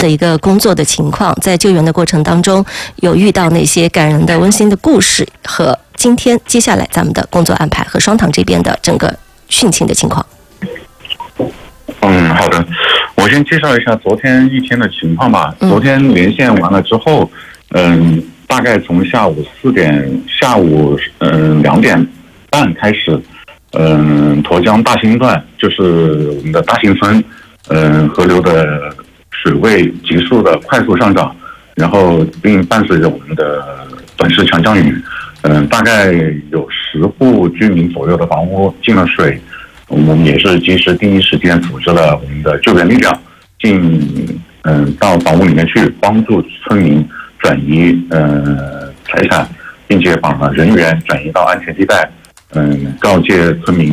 的一个工作的情况，在救援的过程当中有遇到哪些感人的温馨的故事，和今天接下来咱们的工作安排和双塘这边的整个汛情的情况。 好的，我先介绍一下昨天一天的情况吧。昨天连线完了之后，大概从下午2点半开始，沱江大兴段就是我们的大兴村，河流的水位急速的快速上涨，然后并伴随着我们的短时强降雨，大概有10户居民左右的房屋进了水。我们也是及时第一时间组织了我们的救援力量到房屋里面去，帮助村民转移财产，并且把人员转移到安全地带，告诫村民